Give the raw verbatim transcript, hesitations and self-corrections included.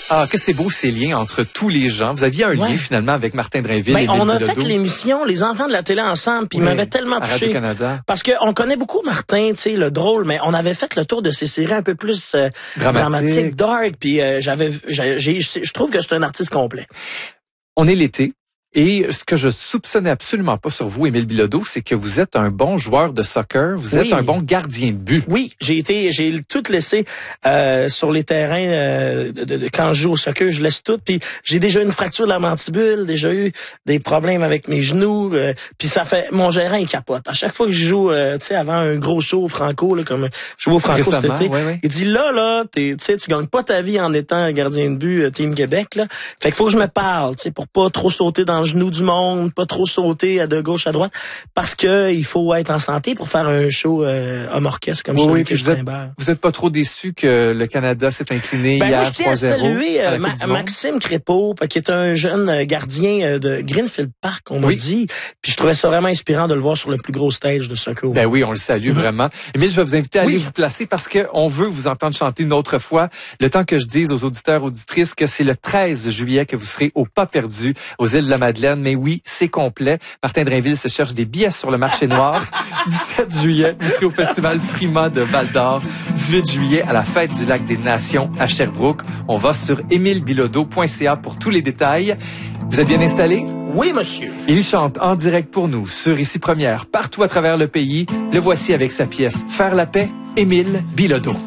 Ah, que c'est beau ces liens entre tous les gens. Vous aviez un ouais. lien finalement avec Martin Drainville ben, et on a Bilodeau. fait l'émission Les enfants de la télé ensemble, puis oui, il m'avait tellement touché. Radio-Canada. Parce que on connaît beaucoup Martin, tu sais, le drôle, mais on avait fait le tour de ses séries un peu plus euh, dramatique. dramatiques, dark, puis euh, j'avais, j'ai, j'ai, je trouve que c'est un artiste complet. On est l'été. Et ce que je soupçonnais absolument pas sur vous, Émile Bilodeau, c'est que vous êtes un bon joueur de soccer, vous oui. êtes un bon gardien de but. Oui, j'ai été, j'ai tout laissé euh, sur les terrains euh, de, de, quand je joue au soccer, je laisse tout. Puis j'ai déjà eu une fracture de la mandibule, déjà eu des problèmes avec mes genoux. Euh, puis ça fait, mon gérant il capote. À chaque fois que je joue, euh, tu sais, avant un gros show au Franco, là, comme je joue au Franco cet été, ouais, ouais. il dit là, là, tu sais, tu gagnes pas ta vie en étant gardien de but euh, Team Québec. Là, fait qu'il faut que je me parle, tu sais, pour pas trop sauter dans le genou du monde. Pas trop sauter à de gauche à droite parce que il faut être en santé pour faire un show euh, homme orchestre comme oui, celui oui, que je vous êtes, vous êtes pas trop déçu que le Canada s'est incliné ben, hier trois zéro? Ben moi, je tiens à saluer euh, Ma- Maxime Crépeau, qui est un jeune gardien de Greenfield Park, on m'a oui. dit. Puis je trouvais ça vraiment inspirant de le voir sur le plus gros stage de soccer. Ben oui, on le salue mm-hmm. vraiment. Émile, je vais vous inviter à oui. aller vous placer parce que on veut vous entendre chanter une autre fois. Le temps que je dise aux auditeurs, auditrices que c'est le treize juillet que vous serez au Pas Perdu aux îles de la Madeleine. Mais oui, c'est complet. Martin Drainville se cherche des billets sur le marché noir. dix-sept juillet, vous serez au Festival Frima de Val-d'Or. dix-huit juillet, à la Fête du Lac des Nations à Sherbrooke. On va sur émile bilodeau point c a pour tous les détails. Vous êtes bien installé? Oui, monsieur. Il chante en direct pour nous sur Ici Première, partout à travers le pays. Le voici avec sa pièce Faire la paix, Émile Bilodeau.